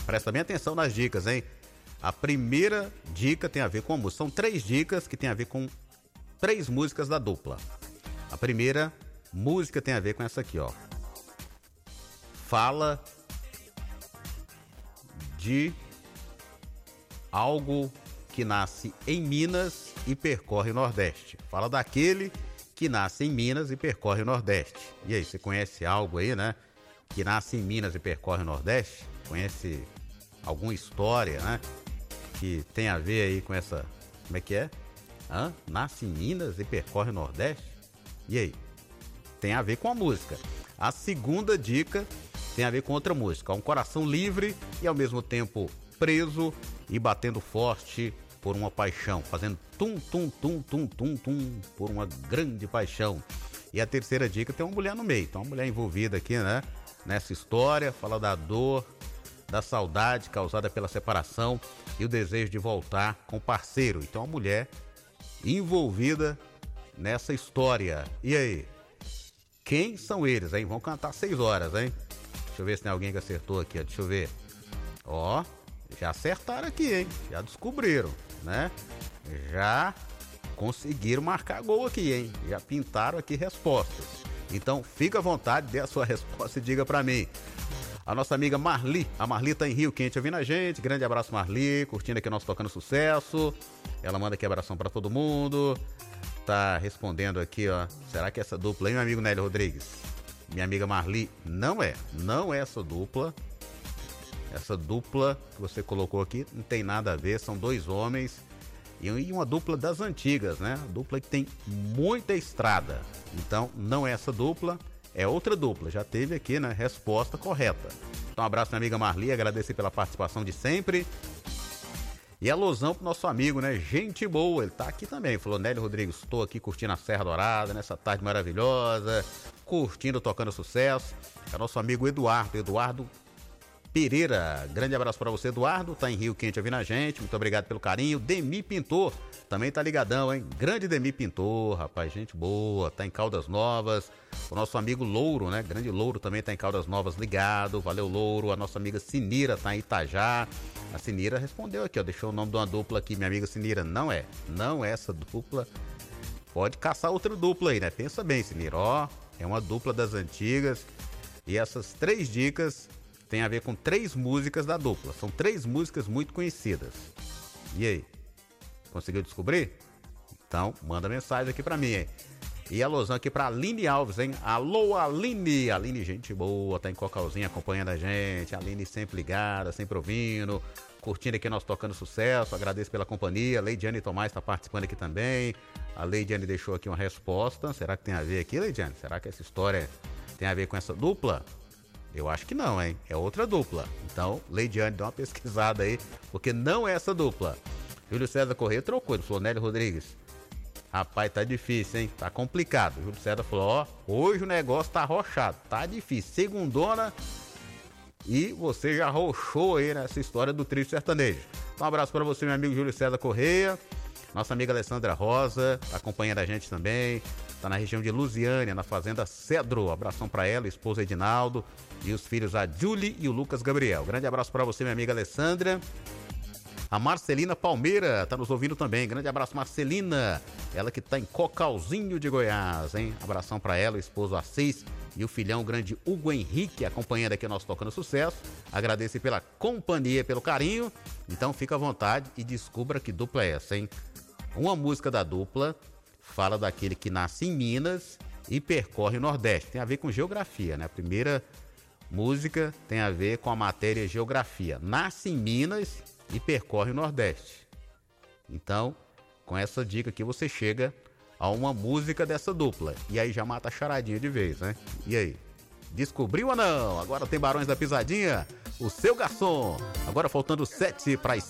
Presta bem atenção nas dicas, hein? A primeira dica tem a ver com a música. São 3 dicas que tem a ver com 3 músicas da dupla. A primeira música tem a ver com essa aqui, ó. Fala de algo que nasce em Minas e percorre o Nordeste. Fala daquele que nasce em Minas e percorre o Nordeste. E aí, você conhece algo aí, né? Que nasce em Minas e percorre o Nordeste? Conhece alguma história, né? Que tem a ver aí com essa... Como é que é? Nasce em Minas e percorre o Nordeste? E aí? Tem a ver com a música. A segunda dica tem a ver com outra música. Um coração livre e ao mesmo tempo preso e batendo forte por uma paixão. Fazendo tum, tum, tum, tum, tum, tum, por uma grande paixão. E a terceira dica tem uma mulher no meio. Tem uma mulher envolvida aqui, né? Nessa história, fala da dor, da saudade causada pela separação e o desejo de voltar com o parceiro. Então, a mulher envolvida nessa história. E aí? Quem são eles, hein? Vão cantar 6 horas, hein? Deixa eu ver se tem alguém que acertou aqui, ó. Deixa eu ver. Ó, já acertaram aqui, hein? Já descobriram, né? Já conseguiram marcar gol aqui, hein? Já pintaram aqui respostas. Então, fica à vontade, dê a sua resposta e diga pra mim. A nossa amiga Marli, a Marli tá em Rio Quente ouvindo a gente. Grande abraço, Marli, curtindo aqui o nosso Tocando Sucesso. Ela manda aqui abração pra todo mundo. Tá respondendo aqui, ó. Será que essa dupla, hein, meu amigo Nélio Rodrigues? Minha amiga Marli, não é essa dupla. Essa dupla que você colocou aqui não tem nada a ver, são 2 homens e uma dupla das antigas, né? Dupla que tem muita estrada. Então, não é essa dupla. É outra dupla, já teve aqui, né, resposta correta. Então, um abraço minha amiga Marli, agradecer pela participação de sempre. E alusão pro nosso amigo, né, gente boa, ele tá aqui também. Falou, Nélio Rodrigues, estou aqui curtindo a Serra Dourada, nessa tarde maravilhosa, curtindo, tocando sucesso. É nosso amigo Eduardo Pereira. Grande abraço para você, Eduardo, tá em Rio Quente ouvindo a gente, muito obrigado pelo carinho. Demi Pintor, também tá ligadão, hein? Grande Demi Pintor, rapaz, gente boa, tá em Caldas Novas. O nosso amigo Louro, né? Grande Louro também tá em Caldas Novas ligado. Valeu, Louro. A nossa amiga Sinira tá em Itajá. A Sinira respondeu aqui, ó. Deixou o nome de uma dupla aqui, minha amiga Sinira. Não é essa dupla. Pode caçar outra dupla aí, né? Pensa bem, Sinira. Ó, é uma dupla das antigas. E essas 3 dicas tem a ver com 3 músicas da dupla. São 3 músicas muito conhecidas. E aí? Conseguiu descobrir? Então, manda mensagem aqui pra mim, hein? E alusão aqui pra Aline Alves, hein? Alô, Aline! Aline, gente boa, tá em Cocalzinho acompanhando a gente. Aline sempre ligada, sempre ouvindo, curtindo aqui nós Tocando Sucesso. Agradeço pela companhia. Leidiane Tomás tá participando aqui também. A Leidiane deixou aqui uma resposta. Será que tem a ver aqui, Leidiane? Será que essa história tem a ver com essa dupla? Eu acho que não, hein? É outra dupla. Então, Leidiane, dá uma pesquisada aí, porque não é essa dupla. Júlio César Corrêa trocou, ele falou, Nélio Rodrigues. Rapaz, tá difícil, hein? Tá complicado. O Júlio César falou, ó, hoje o negócio tá arrochado, tá difícil. Segundona e você já arrochou aí nessa história do trio sertanejo. Então, um abraço pra você, meu amigo Júlio César Corrêa. Nossa amiga Alessandra Rosa, tá acompanhando a gente também. Tá na região de Lusiânia, na fazenda Cedro. Abração pra ela, esposa Edinaldo e os filhos a Julie e o Lucas Gabriel. Grande abraço pra você, minha amiga Alessandra. A Marcelina Palmeira tá nos ouvindo também. Grande abraço, Marcelina. Ela que tá em Cocalzinho de Goiás, hein? Abração pra ela, o esposo Assis e o filhão grande Hugo Henrique, acompanhando aqui o nosso Tocando Sucesso. Agradeço pela companhia, pelo carinho. Então fica à vontade e descubra que dupla é essa, hein? Uma música da dupla fala daquele que nasce em Minas e percorre o Nordeste. Tem a ver com geografia, né? A primeira música tem a ver com a matéria geografia. Nasce em Minas e percorre o Nordeste. Então, com essa dica aqui você chega a uma música dessa dupla. E aí já mata a charadinha de vez, né? E aí? Descobriu ou não? Agora tem Barões da Pisadinha, o seu garçom. Agora faltando 7 para as